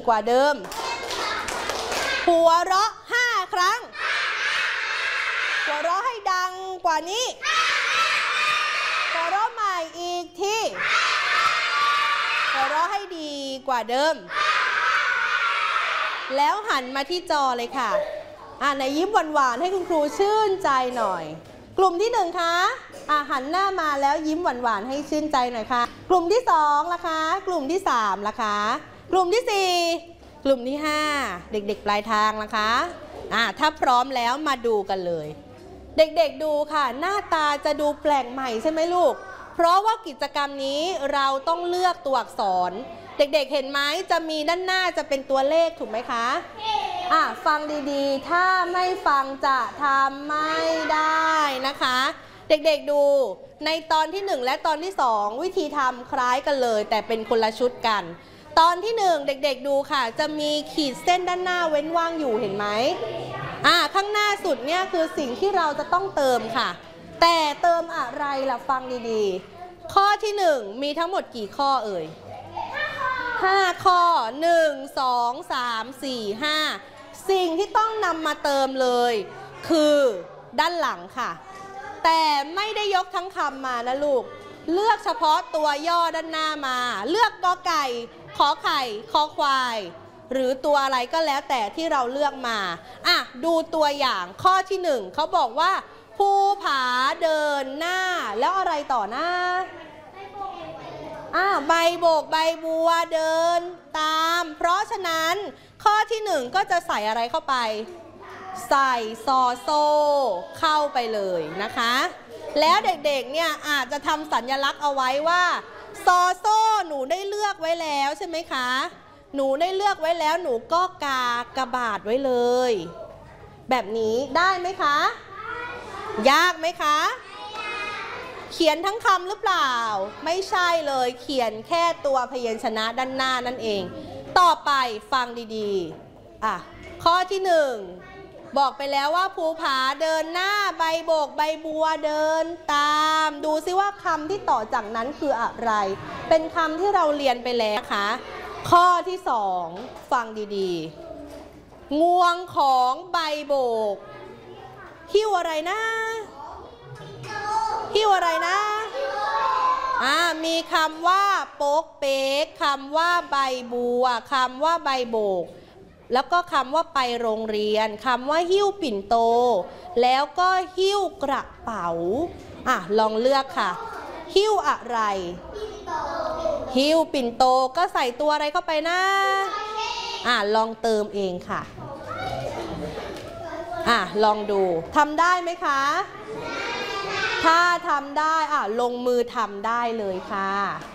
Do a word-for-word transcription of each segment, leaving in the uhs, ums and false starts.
กว่าเดิมหัวเราะห้าครั้งหัวเราะให้ดังกว่านี้หัวเราะใหม่อีกทีหัวเราะให้ดีกว่าเดิมแล้วหันมาที่จอเลยค่ะอ่ะไหนยิ้มหวานๆให้คุณครูชื่นใจหน่อยกลุ่มที่หนึ่งคะอ่ะหันหน้ามาแล้วยิ้มหวานๆให้ชื่นใจหน่อยค่ะกลุ่มที่สองล่ะคะกลุ่มที่สามล่ะคะกลุ่มที่สี่กลุ่มที่ห้าเด็กๆปลายทางล่ะคะอ่ะถ้าพร้อมแล้วมาดูกันเลยเด็กๆดูค่ะหน้าตาจะดูแปลกใหม่ใช่ไหมลูกเพราะว่ากิจกรรมนี้เราต้องเลือกตัวอักษรเด็กๆเห็นไหมจะมีด้านหน้าจะเป็นตัวเลขถูกไหมคะอ่ะฟังดีๆถ้าไม่ฟังจะทำไม่ได้นะคะเด็กๆดูในตอนที่หนึ่งและตอนที่สองวิธีทำคล้ายกันเลยแต่เป็นคนละชุดกันตอนที่หนึ่งเด็กๆดูค่ะจะมีขีดเส้นด้านหน้าเว้นว่างอยู่เห็นไหมอ่ะข้างหน้าสุดเนี่ยคือสิ่งที่เราจะต้องเติมค่ะแต่เติมอะไรล่ะฟังดีๆข้อที่หนึ่งมีทั้งหมดกี่ข้อเอ่ยห้าข้อหนึ่ง สอง สาม สี่ ห้าสิ่งที่ต้องนำมาเติมเลยคือด้านหลังค่ะแต่ไม่ได้ยกทั้งคำมานะลูกเลือกเฉพาะตัวย่อด้านหน้ามาเลือกกอไก่ขอไข่คอควายหรือตัวอะไรก็แล้วแต่ที่เราเลือกมาอ่ะดูตัวอย่างข้อที่หนึ่งเขาบอกว่าภูผาเดินหน้าแล้วอะไรต่อหน้าอ่ะใบโบกใบบัวเดินตามเพราะฉะนั้นข้อที่หนึ่งก็จะใส่อะไรเข้าไปใส่ซอโซ่เข้าไปเลยนะคะแล้วเด็กๆเนี่ยอาจจะทำสัญลักษณ์เอาไว้ว่าซอโซ่หนูได้เลือกไว้แล้วใช่ไหมคะหนูได้เลือกไว้แล้วหนูก็กากบาทไว้เลยแบบนี้ได้ไหมคะยากไหมคะเขียนทั้งคำหรือเปล่าไม่ใช่เลยเขียนแค่ตัวพยัญชนะด้านหน้านั่นเองต่อไปฟังดีๆอ่ะข้อที่หนึ่งบอกไปแล้วว่าภูผาเดินหน้าใบโบกใบบัวเดินตามดูซิว่าคำที่ต่อจากนั้นคืออะไรเป็นคำที่เราเรียนไปแล้วนะคะข้อที่สองฟังดีๆงวงของใบโบกหิ้วอะไรนะหิ้วอะไรนะอ่ามีคำว่าโป๊กเป๊กคำว่าใบบัวคำว่าใบโบกแล้วก็คำว่าไปโรงเรียนคำว่าหิ้วปิ่นโตแล้วก็หิ้วกระเป๋าอ่ะลองเลือกค่ะหิ้วอะไรหิ้วปิ่นโตก็ใส่ตัวอะไรเข้าไปนะอ่ะลองเติมเองค่ะอ่ะลองดูทำได้ไหมคะถ้าทำได้อ่ะลงมือทำได้เลยค่ะ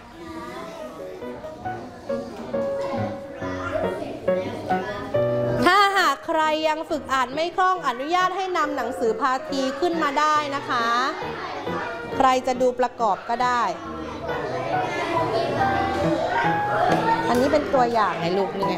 ถ้าหากใครยังฝึกอ่านไม่คล่องอนุญาตให้นำหนังสือพาทีขึ้นมาได้นะคะใครจะดูประกอบก็ได้อันนี้เป็นตัวอย่างไงลูกนี่ไง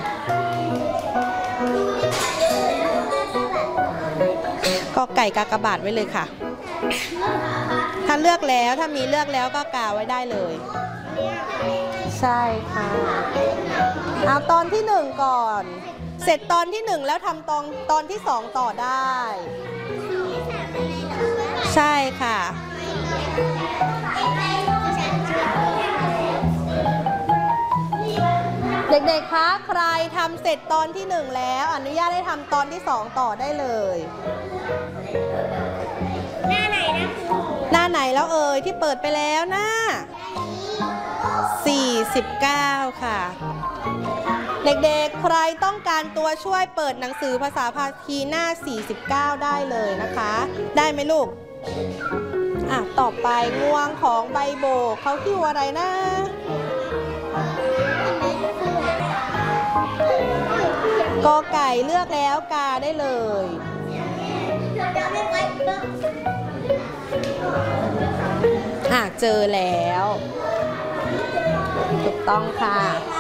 ก็ไก่กากบาทไว้เลยค่ะถ้าเลือกแล้วถ้ามีเลือกแล้วก็กาไว้ได้เลยใช่ค่ะเอาตอนที่หนึ่งก่อนเสร็จตอนที่หนึ่งแล้วทำตอนตอนที่สองต่อได้ใช่ค่ะเด็กๆคะใครทำเสร็จตอนที่หนึ่งแล้วอนุญาตให้ทำตอนที่สองต่อได้เลยหน้าไหนนะหน้าไหนแล้วเอ่ยที่เปิดไปแล้วหน้าสี่สิบเก้าค่ะเด็กๆใครต้องการตัวช่วยเปิดหนังสือภาษาพาทีหน้าสี่สิบเก้าได้เลยนะคะได้ไหมลูกอ่ะต่อไปงวงของใบโบกเขาหิ้วอะไรนะกอไก่เลือกแล้วกาได้เลยอ่ะเจอแล้วถูกต้องค่ะ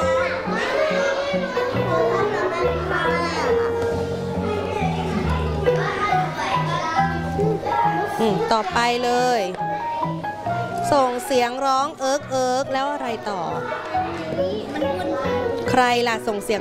อืมต่อไปเลยส่งเสียงร้องเอิ๊กเอิ๊กแล้วอะไรต่อใครล่ะส่งเสียง